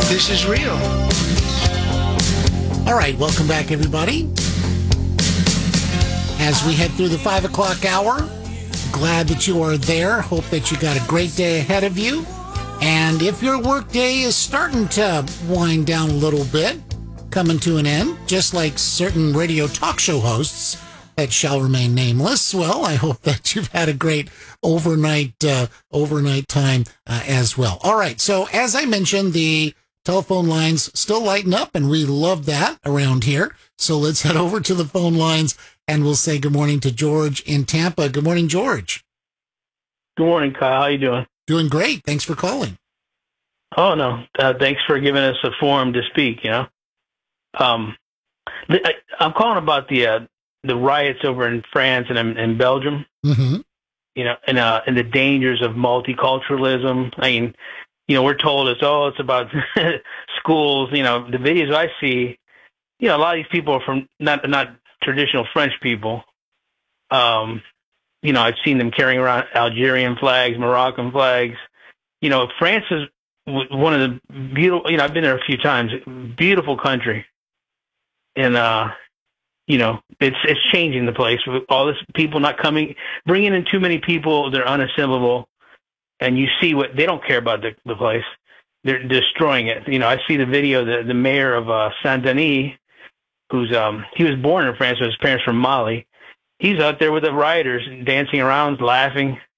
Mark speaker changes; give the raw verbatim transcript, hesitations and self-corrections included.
Speaker 1: This is real.
Speaker 2: All right, welcome back, everybody. As we head through the five o'clock hour, glad that you are there. Hope that you got a great day ahead of you. And if your work day is starting to wind down a little bit, coming to an end, just like certain radio talk show hosts that shall remain nameless, well, I hope that you've had a great overnight uh, overnight time uh, as well. All right, so as I mentioned, the telephone lines still lighting up, and we love that around here. So let's head over to the phone lines, and we'll say good morning to George in Tampa. Good morning, George.
Speaker 3: Good morning, Kyle. How you doing?
Speaker 2: Doing great. Thanks for calling.
Speaker 3: Oh, no. Uh, thanks for giving us a forum to speak, you know. Um, I, I'm calling about the uh, the riots over in France and in, in Belgium,
Speaker 2: Mm-hmm.
Speaker 3: you know, and, uh, and the dangers of multiculturalism. I mean, you know, we're told it's, oh, it's about schools. You know, the videos I see, you know, a lot of these people are from not not traditional French people. Um, you know, I've seen them carrying around Algerian flags, Moroccan flags. You know, France is one of the beautiful, you know, I've been there a few times, beautiful country. And, uh, you know, it's it's changing the place with all this people not coming, bringing in too many people. They're unassimilable. And you see what they don't care about the, the place. They're destroying it. You know, I see the video, the, the mayor of uh, Saint Denis, who's, um, he was born in France, but his parents from Mali. He's out there with the rioters dancing around, laughing.